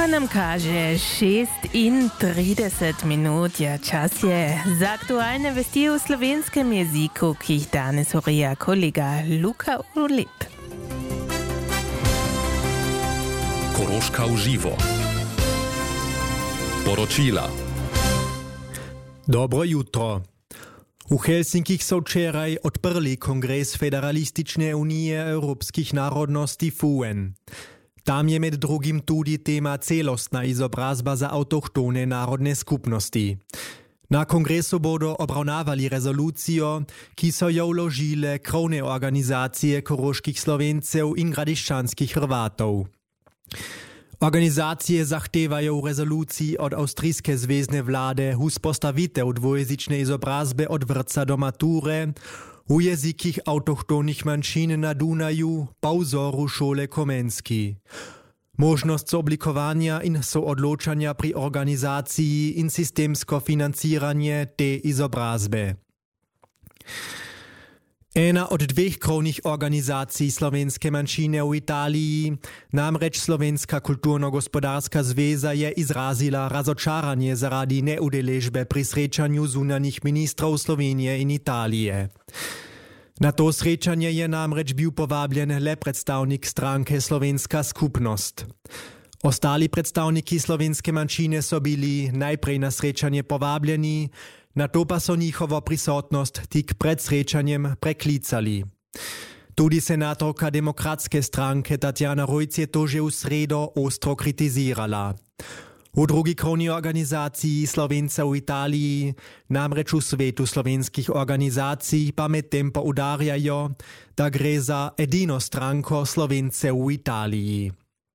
Ura nam kaže 36 minut, ja čas je za aktualne vesti v slovenskem jeziku, ki jih danes urija kolega Luka Ulip. Koroška v živo. Poročila. Dobro jutro. V Helsinkih so včeraj odprli kongres Federalistične unije evropskih narodnosti FUN. Tam je med drugim tudi tema celostna izobrazba za avtohtone narodne skupnosti. Na kongresu bodo obravnavali rezolucijo, ki so jo vložile krovne organizacije koroških Slovencev in gradiščanskih Hrvatov. Organizacije zahtevajo v rezoluciji od avstrijske zvezne vlade vzpostavitev dvojezične izobrazbe od vrtca do mature, v jezikih avtohtonih manjšin na Dunaju pa vzoru šole Komenski. Možnost sooblikovanja in soodločanja pri organizaciji in sistemsko financiranje te izobrazbe. Ena od dveh krovnih organizacij slovenske manjšine v Italiji, namreč Slovenska kulturno-gospodarska zveza, je izrazila razočaranje zaradi neudeležbe pri srečanju zunanjih ministrov Slovenije in Italije. Na to srečanje je namreč bil povabljen le predstavnik stranke Slovenska skupnost. Ostali predstavniki slovenske manjšine so bili najprej na srečanje povabljeni, nato pa so njihovo prisotnost tik pred srečanjem preklicali. Tudi senatorka demokratske stranke Tatjana Rojc je to že v sredo ostro kritizirala. V drugi krovni organizaciji Slovencev v Italiji, namreč v svetu slovenskih organizacij, pa medtem poudarjajo, da gre za edino stranko Slovencev v Italiji.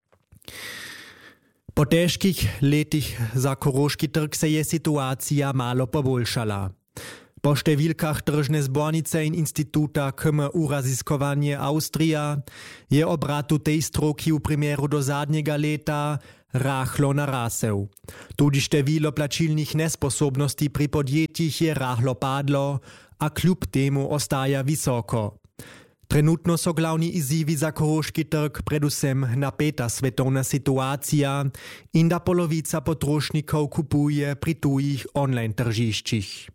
Po težkih letih za koroški trg se je situacija malo poboljšala. Po številkah tržne zbornice in instituta KMU Raziskovanje Avstrija je obrat v tej stroki v primeru do zadnjega leta rahlo narasel. Tudi število plačilnih nesposobnosti pri podjetjih je rahlo padlo, a kljub temu ostaja visoko. Trenutno so glavni izzivi za koroški trg predvsem napeta svetovna situacija in da polovica potrošnikov kupuje pri tujih online tržiščih.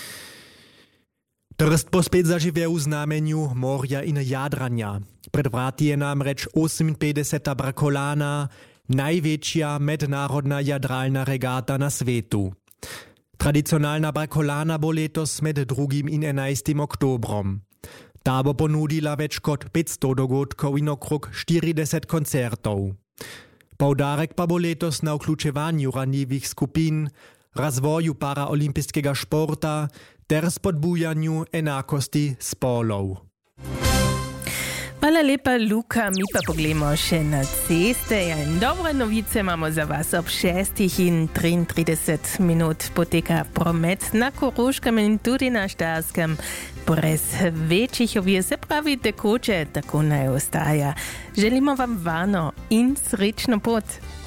Trst bo spet zaživel v znamenju morja in jadranja. Pred vrati je namreč 58. Brakolana, največja mednarodna jadralna regata na svetu. Tradicionalna Brakolana bo letos med 2. in 11. oktobrom. Ta bo ponudila več kot 500 dogodkov in okrog 40 koncertov. Poudarek pa bo letos na vključevanju ranljivih skupin, razvoju paraolimpijskega športa ter spodbujanju enakosti spolov. Hvala lepa, Luka. Mi pa pogledamo še na ceste. In dobre novice imamo za vas. Ob 6:33 minut poteka promet na Koroškem in tudi na Štajerskem. Brez večjih ovir, se pravi tekoče, tako naj ostaja. Želimo vam varno in srečno pot.